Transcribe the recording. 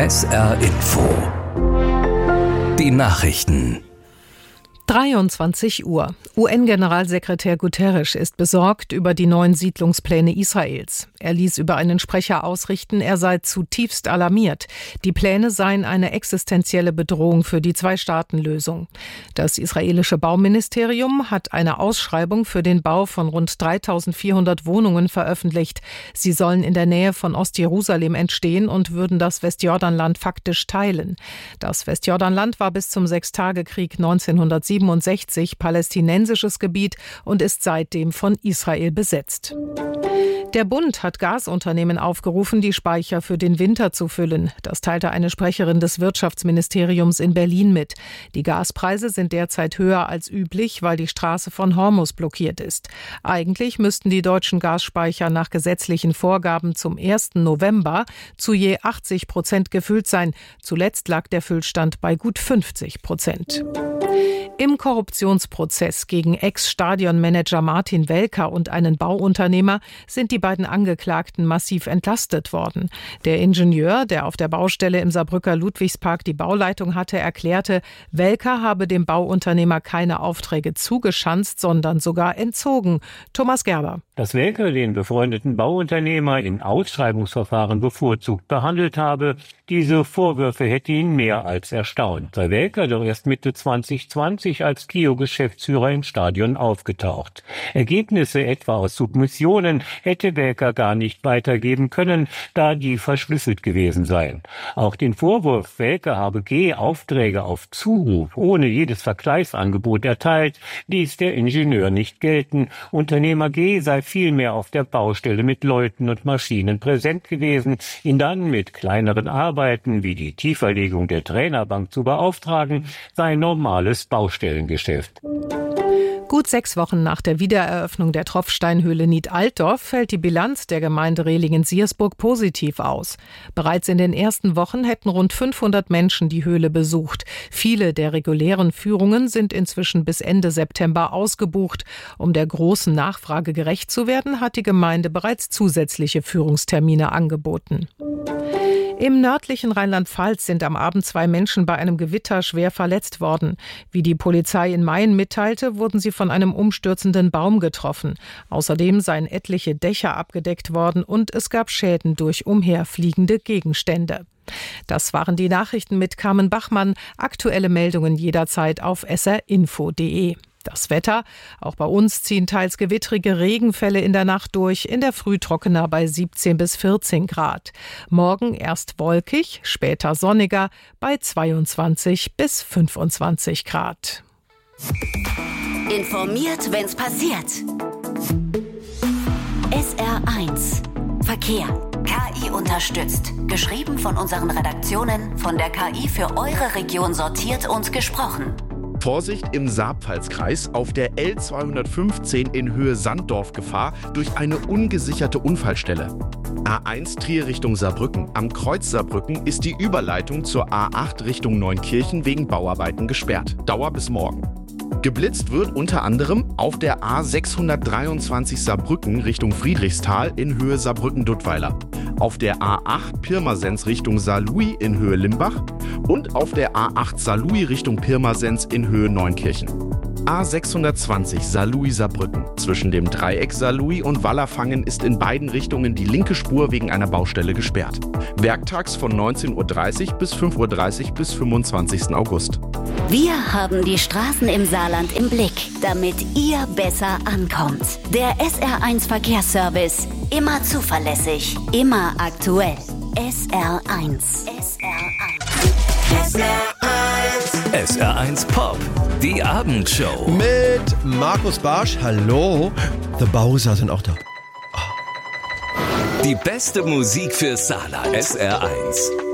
SR Info. Die Nachrichten. 23 Uhr. UN-Generalsekretär Guterres ist besorgt über die neuen Siedlungspläne Israels. Er ließ über einen Sprecher ausrichten, er sei zutiefst alarmiert. Die Pläne seien eine existenzielle Bedrohung für die Zwei-Staaten-Lösung. Das israelische Bauministerium hat eine Ausschreibung für den Bau von rund 3.400 Wohnungen veröffentlicht. Sie sollen in der Nähe von Ostjerusalem entstehen und würden das Westjordanland faktisch teilen. Das Westjordanland war bis zum Sechstagekrieg 1967 palästinensisches Gebiet und ist seitdem von Israel besetzt. Der Bund hat Gasunternehmen aufgerufen, die Speicher für den Winter zu füllen. Das teilte eine Sprecherin des Wirtschaftsministeriums in Berlin mit. Die Gaspreise sind derzeit höher als üblich, weil die Straße von Hormuz blockiert ist. Eigentlich müssten die deutschen Gasspeicher nach gesetzlichen Vorgaben zum 1. November zu je 80% gefüllt sein. Zuletzt lag der Füllstand bei gut 50%. Im Korruptionsprozess gegen Ex-Stadionmanager Martin Welker und einen Bauunternehmer sind die beiden Angeklagten massiv entlastet worden. Der Ingenieur, der auf der Baustelle im Saarbrücker Ludwigspark die Bauleitung hatte, erklärte, Welker habe dem Bauunternehmer keine Aufträge zugeschanzt, sondern sogar entzogen. Thomas Gerber. Dass Welker den befreundeten Bauunternehmer in Ausschreibungsverfahren bevorzugt behandelt habe, diese Vorwürfe hätte ihn mehr als erstaunt. Sei Welker doch erst Mitte 2020 als KIO-Geschäftsführer im Stadion aufgetaucht. Ergebnisse etwa aus Submissionen hätte Welker gar nicht weitergeben können, da die verschlüsselt gewesen seien. Auch den Vorwurf, Welker habe G-Aufträge auf Zuruf ohne jedes Vergleichsangebot erteilt, ließ der Ingenieur nicht gelten. Unternehmer G sei vielmehr auf der Baustelle mit Leuten und Maschinen präsent gewesen, ihn dann mit kleineren Arbeiten wie die Tieferlegung der Trainerbank zu beauftragen, sei normales Baustellengeschäft. Gut 6 Wochen nach der Wiedereröffnung der Tropfsteinhöhle Nied-Altdorf fällt die Bilanz der Gemeinde Rehlingen-Siersburg positiv aus. Bereits in den ersten Wochen hätten rund 500 Menschen die Höhle besucht. Viele der regulären Führungen sind inzwischen bis Ende September ausgebucht. Um der großen Nachfrage gerecht zu werden, hat die Gemeinde bereits zusätzliche Führungstermine angeboten. Im nördlichen Rheinland-Pfalz sind am Abend 2 Menschen bei einem Gewitter schwer verletzt worden. Wie die Polizei in Mayen mitteilte, wurden sie von einem umstürzenden Baum getroffen. Außerdem seien etliche Dächer abgedeckt worden und es gab Schäden durch umherfliegende Gegenstände. Das waren die Nachrichten mit Carmen Bachmann. Aktuelle Meldungen jederzeit auf srinfo.de. Das Wetter, auch bei uns ziehen teils gewittrige Regenfälle in der Nacht durch, in der Früh trockener bei 17 bis 14 Grad. Morgen erst wolkig, später sonniger bei 22 bis 25 Grad. Informiert, wenn's passiert. SR1 Verkehr. KI unterstützt. Geschrieben von unseren Redaktionen, von der KI für eure Region sortiert und gesprochen. Vorsicht im Saarpfalzkreis, auf der L215 in Höhe Sanddorf Gefahr durch eine ungesicherte Unfallstelle. A1 Trier Richtung Saarbrücken. Am Kreuz Saarbrücken ist die Überleitung zur A8 Richtung Neunkirchen wegen Bauarbeiten gesperrt. Dauer bis morgen. Geblitzt wird unter anderem auf der A623 Saarbrücken Richtung Friedrichsthal in Höhe Saarbrücken-Duttweiler, auf der A8 Pirmasens Richtung Saarlouis in Höhe Limbach und auf der A8 Saarlouis Richtung Pirmasens in Höhe Neunkirchen. A620 Saarlouis-Saarbrücken. Zwischen dem Dreieck Saarlouis und Wallerfangen ist in beiden Richtungen die linke Spur wegen einer Baustelle gesperrt. Werktags von 19.30 Uhr bis 5.30 Uhr bis 25. August. Wir haben die Straßen im Saarland im Blick, damit ihr besser ankommt. Der SR1 Verkehrsservice. Immer zuverlässig, immer aktuell. SR1. SR1 Pop, die Abendshow. Mit Markus Barsch, hallo. The Bowser sind auch da. Die beste Musik für Saarland. SR1.